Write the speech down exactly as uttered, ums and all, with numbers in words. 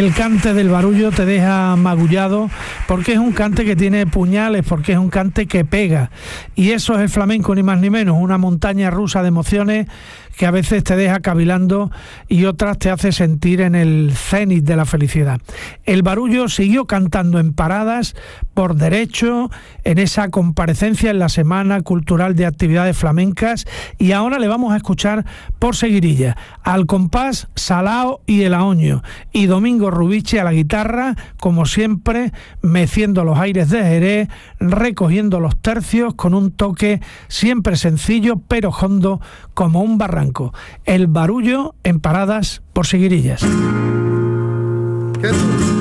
El cante del barullo te deja magullado porque es un cante que tiene puñales, porque es un cante que pega. Y eso es el flamenco, ni más ni menos, una montaña rusa de emociones que a veces te deja cavilando y otras te hace sentir en el cenit de la felicidad. El barullo siguió cantando en paradas por derecho en esa comparecencia en la Semana Cultural de Actividades Flamencas, y ahora le vamos a escuchar por seguirilla al compás Salao y el Aoño, y Domingo Rubiche a la guitarra, como siempre, meciendo los aires de Jerez, recogiendo los tercios con un toque siempre sencillo pero hondo como un barranco. El barullo en paradas por seguirillas. ¿Qué?